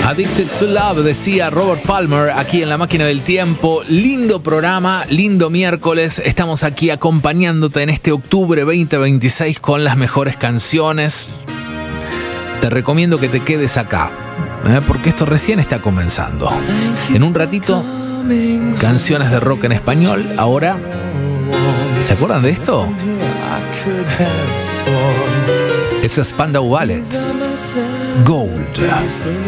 Addicted to Love, decía Robert Palmer aquí en La Máquina del Tiempo. Lindo programa, lindo miércoles. Estamos aquí acompañándote en este octubre 2026 con las mejores canciones. Te recomiendo que te quedes acá, porque esto recién está comenzando. En un ratito, canciones de rock en español. Ahora, ¿se acuerdan de esto? Es Spandau Ballet, Gold.